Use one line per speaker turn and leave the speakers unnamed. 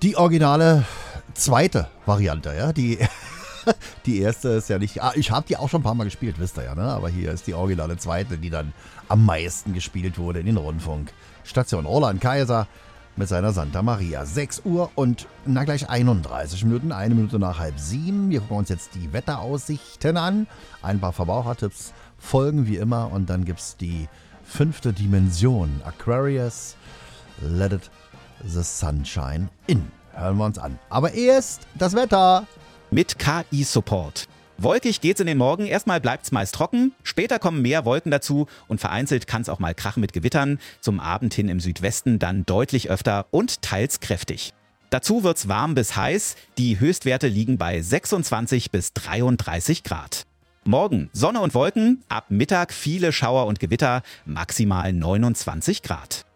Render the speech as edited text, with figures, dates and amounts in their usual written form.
Die originale zweite Variante, ja, die erste ist ja nicht. Ich habe die auch schon ein paar Mal gespielt, wisst ihr ja, ne? Aber hier ist die originale zweite, die dann am meisten gespielt wurde in den Rundfunk. Station Roland Kaiser mit seiner Santa Maria. 6 Uhr und gleich 31 Minuten, 1 Minute nach 6:30. Wir gucken uns jetzt die Wetteraussichten an. Ein paar Verbrauchertipps folgen wie immer und dann gibt es die 5. Dimension. Aquarius, Let It the Sunshine In. Hören wir uns an. Aber erst das Wetter.
Mit KI-Support. Wolkig geht's in den Morgen, erstmal bleibt's meist trocken, später kommen mehr Wolken dazu und vereinzelt kann's auch mal krachen mit Gewittern, zum Abend hin im Südwesten dann deutlich öfter und teils kräftig. Dazu wird's warm bis heiß, die Höchstwerte liegen bei 26 bis 33 Grad. Morgen Sonne und Wolken, ab Mittag viele Schauer und Gewitter, maximal 29 Grad.